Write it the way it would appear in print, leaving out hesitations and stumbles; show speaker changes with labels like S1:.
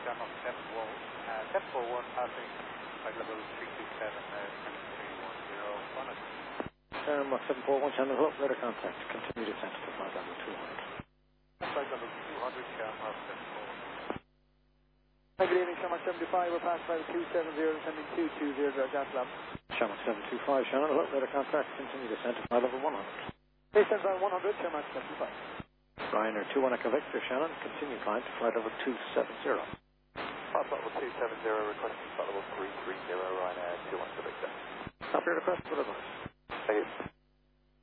S1: Shamrock 741 passing flight level 327, 2310,
S2: Shamrock 741, channel up, radar contact, continue descent to flight level 200.
S1: flight level 200, Shamrock 741.
S3: Hi, good evening, Shamrock 75, we're past flight 270, descending 220, Gas Lab.
S2: Shamrock 725, channel up, radar contact, continue descent to flight level 100.
S3: Base stands on 100, Shamrock 75.
S2: Ryanair 21 Echo Victor, Shannon, continue climb to flight level 270.
S1: Flight level 270, requesting flight level 330, Ryanair 21 Echo Victor.
S2: Copy your request, what advice?
S1: Thank you.